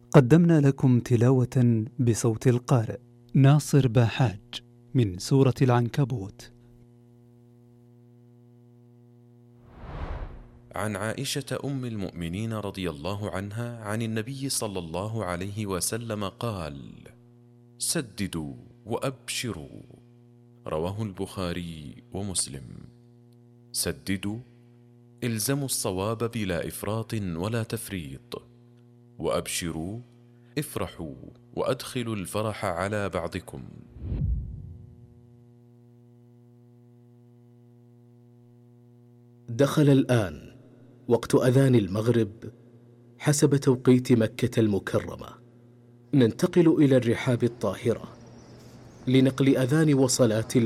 قدمنا لكم تلاوة بصوت القارئ ناصر باحاج من سورة العنكبوت. عن عائشة أم المؤمنين رضي الله عنها عن النبي صلى الله عليه وسلم قال: سددوا وأبشروا. رواه البخاري ومسلم. سددوا، الزموا الصواب بلا إفراط ولا تفريط. وأبشروا، افرحوا وأدخلوا الفرح على بعضكم. دخل الآن وقت أذان المغرب حسب توقيت مكة المكرمة. ننتقل إلى الرحاب الطاهرة لنقل أذان وصلاة